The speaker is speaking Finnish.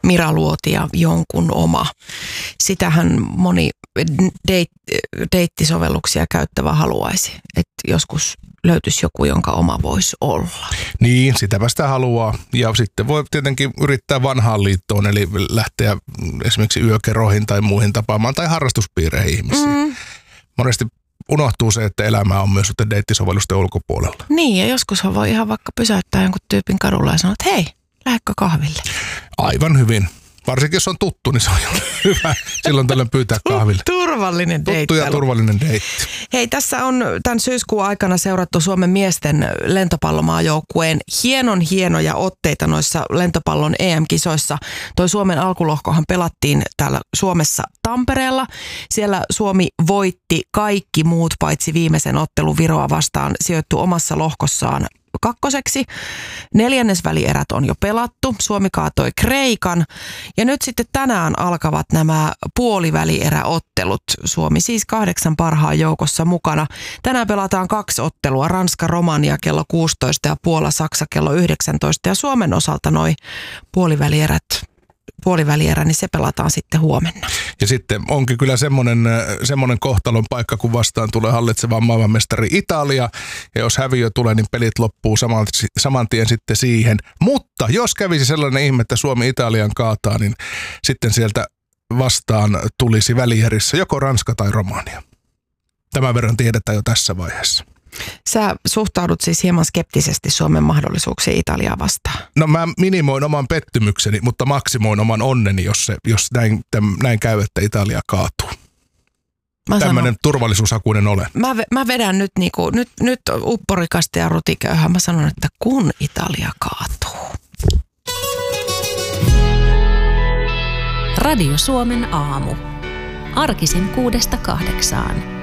Mira Luotia jonkun oma. Sitähän moni deittisovelluksia käyttävä haluaisi, että joskus löytyisi joku, jonka oma voisi olla. Niin, sitäpä sitä haluaa. Ja sitten voi tietenkin yrittää vanhaan liittoon, eli lähteä esimerkiksi yökerroihin tai muihin tapaamaan tai harrastuspiireihin ihmisiä. Monesti unohtuu se, että elämää on myös deittisovellusten ulkopuolella. Niin, ja joskus voi ihan vaikka pysäyttää jonkun tyypin kadulla ja sanoa, että hei, lähdekö kahville? Aivan hyvin. Varsinkin jos on tuttu, niin se on hyvä silloin tällöin pyytää kahville. Turvallinen deitti. Tuttu ja turvallinen deitti. Hei, tässä on tämän syyskuun aikana seurattu Suomen miesten lentopallomaajoukkueen hienoja otteita noissa lentopallon EM-kisoissa. Toi Suomen alkulohkohan pelattiin täällä Suomessa Tampereella. Siellä Suomi voitti kaikki muut paitsi viimeisen ottelun Viroa vastaan, sijoittu omassa lohkossaan kakkoseksi. 4. välierät on jo pelattu. Suomi kaatoi Kreikan. Ja nyt sitten tänään alkavat nämä puolivälieräottelut. Suomi siis 8 parhaan joukossa mukana. Tänään pelataan 2 ottelua. Ranska-Romania kello 16 ja Puola-Saksa kello 19. Ja Suomen osalta noi puolivälierä, niin se pelataan sitten huomenna. Ja sitten onkin kyllä semmoinen kohtalon paikka, kun vastaan tulee hallitseva maailmanmestari Italia. Ja jos häviö tulee, niin pelit loppuu saman tien sitten siihen. Mutta jos kävisi sellainen ihme, että Suomi Italian kaataa, niin sitten sieltä vastaan tulisi välierissä joko Ranska tai Romania. Tämän verran tiedetään jo tässä vaiheessa. Sä suhtaudut siis hieman skeptisesti Suomen mahdollisuuksiin Italiaa vastaan. No mä minimoin oman pettymykseni, mutta maksimoin oman onneni, jos näin käy, että Italia kaatuu. Tämmöinen turvallisuushakuinen olen. Mä vedän nyt nyt upporikasta ja rutiköyhää. Mä sanon, että kun Italia kaatuu. Radio Suomen aamu. Arkisin 6–8.